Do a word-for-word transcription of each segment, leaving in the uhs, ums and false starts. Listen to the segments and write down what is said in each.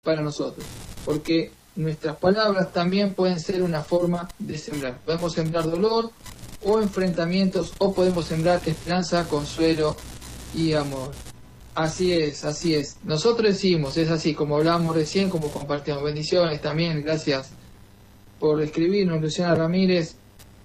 para nosotros, porque nuestras palabras también pueden ser una forma de sembrar. Podemos sembrar dolor o enfrentamientos, o podemos sembrar esperanza, consuelo y amor. Así es, así es. Nosotros decimos, es así, como hablamos recién, como compartimos. Bendiciones también, gracias por escribirnos, Luciana Ramírez.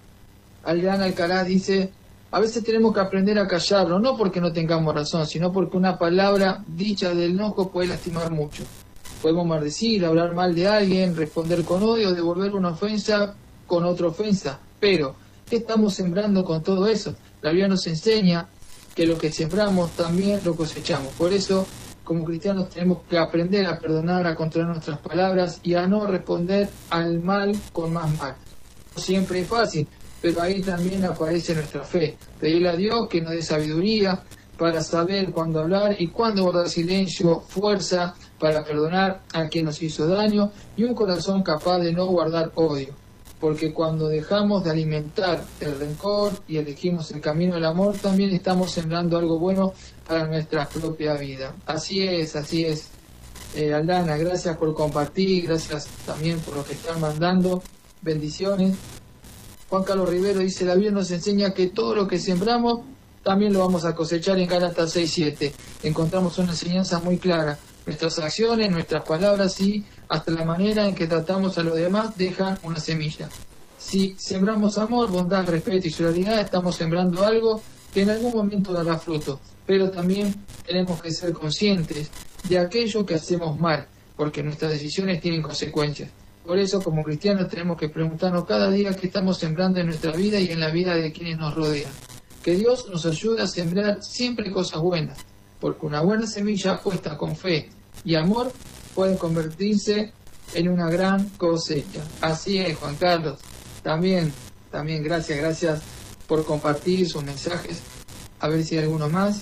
Aldana Alcaraz dice, a veces tenemos que aprender a callarlo, no porque no tengamos razón, sino porque una palabra dicha del enojo puede lastimar mucho. Podemos maldecir, hablar mal de alguien, responder con odio, devolver una ofensa con otra ofensa. Pero, ¿qué estamos sembrando con todo eso? La Biblia nos enseña que lo que sembramos también lo cosechamos. Por eso, como cristianos, tenemos que aprender a perdonar, a controlar nuestras palabras y a no responder al mal con más mal. No siempre es fácil, pero ahí también aparece nuestra fe. Pedirle a Dios que nos dé sabiduría para saber cuándo hablar y cuándo guardar silencio, fuerza para perdonar a quien nos hizo daño y un corazón capaz de no guardar odio. Porque cuando dejamos de alimentar el rencor y elegimos el camino del amor, también estamos sembrando algo bueno para nuestra propia vida. Así es, así es. Eh, Aldana, gracias por compartir, gracias también por lo que están mandando. Bendiciones. Juan Carlos Rivero dice, la Biblia nos enseña que todo lo que sembramos también lo vamos a cosechar. En Gálatas seis siete. Encontramos una enseñanza muy clara. Nuestras acciones, nuestras palabras y hasta la manera en que tratamos a los demás dejan una semilla. Si sembramos amor, bondad, respeto y solidaridad, estamos sembrando algo que en algún momento dará fruto. Pero también tenemos que ser conscientes de aquello que hacemos mal, porque nuestras decisiones tienen consecuencias. Por eso, como cristianos, tenemos que preguntarnos cada día qué estamos sembrando en nuestra vida y en la vida de quienes nos rodean. Que Dios nos ayude a sembrar siempre cosas buenas, porque una buena semilla puesta con fe y amor puede convertirse en una gran cosecha. Así es, Juan Carlos. También, también gracias, gracias por compartir sus mensajes. A ver si hay alguno más.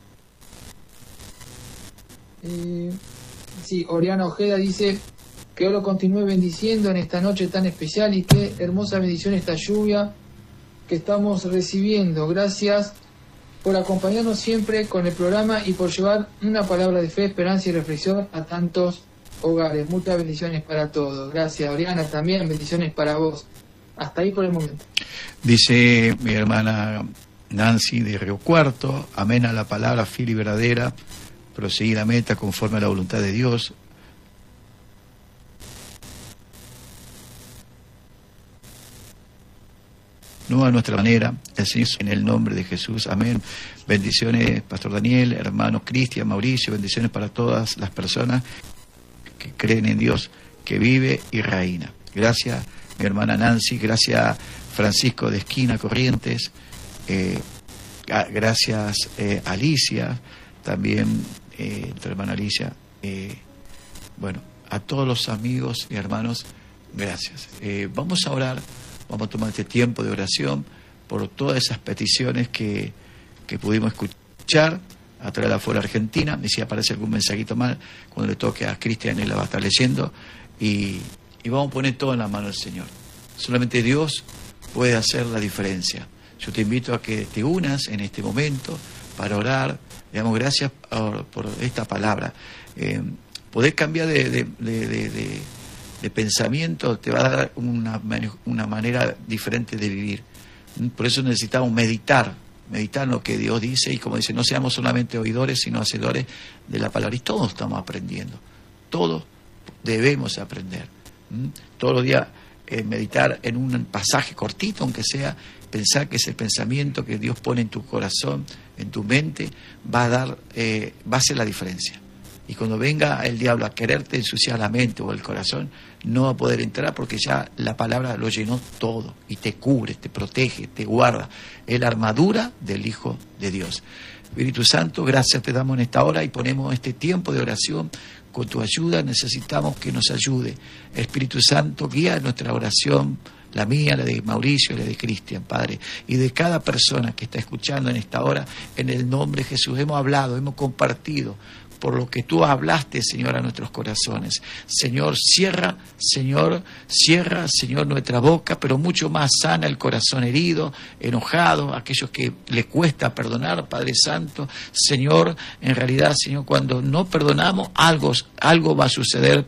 Eh, sí, Oriana Ojeda dice que Dios lo continúe bendiciendo en esta noche tan especial y qué hermosa bendición esta lluvia que estamos recibiendo. Gracias por acompañarnos siempre con el programa y por llevar una palabra de fe, esperanza y reflexión a tantos hogares. Muchas bendiciones para todos. Gracias, Oriana, también bendiciones para vos. Hasta ahí por el momento. Dice mi hermana Nancy de Río Cuarto, amén a la palabra fiel y verdadera, proseguir la meta conforme a la voluntad de Dios. No a nuestra manera, el Señor, en el nombre de Jesús, amén. Bendiciones, Pastor Daniel, hermanos Cristian, Mauricio, bendiciones para todas las personas que creen en Dios, que vive y reina. Gracias, mi hermana Nancy, gracias, Francisco de Esquina Corrientes, eh, gracias, eh, Alicia, también, eh, nuestra hermana Alicia, eh, bueno, a todos los amigos y hermanos, gracias. Eh, vamos a orar. Vamos a tomar este tiempo de oración por todas esas peticiones que, que pudimos escuchar a través de la Fora Argentina. Y si aparece algún mensajito mal, cuando le toque a Cristian, él la va a estar leyendo. Y, y vamos a poner todo en la mano del Señor. Solamente Dios puede hacer la diferencia. Yo te invito a que te unas en este momento para orar. Le damos gracias por, por esta palabra. Eh, poder cambiar de... de, de, de, de de pensamiento te va a dar una, una manera diferente de vivir. Por eso necesitamos meditar, meditar en lo que Dios dice, y como dice, no seamos solamente oidores, sino hacedores de la palabra. Y todos estamos aprendiendo, todos debemos aprender. Todos los días eh, meditar en un pasaje cortito, aunque sea, pensar que es el pensamiento que Dios pone en tu corazón, en tu mente, va a dar, eh, va a hacer la diferencia. Y cuando venga el diablo a quererte ensuciar la mente o el corazón, no va a poder entrar, porque ya la palabra lo llenó todo y te cubre, te protege, te guarda. Es la armadura del Hijo de Dios. Espíritu Santo, gracias te damos en esta hora y ponemos este tiempo de oración. Con tu ayuda necesitamos que nos ayude. Espíritu Santo, guía nuestra oración, la mía, la de Mauricio, la de Cristian, Padre, y de cada persona que está escuchando en esta hora. En el nombre de Jesús hemos hablado, hemos compartido por lo que tú hablaste, Señor, a nuestros corazones. Señor, cierra, Señor, cierra, Señor, nuestra boca, pero mucho más sana el corazón herido, enojado, aquellos que le cuesta perdonar, Padre Santo. Señor, en realidad, Señor, cuando no perdonamos, algo, algo va a suceder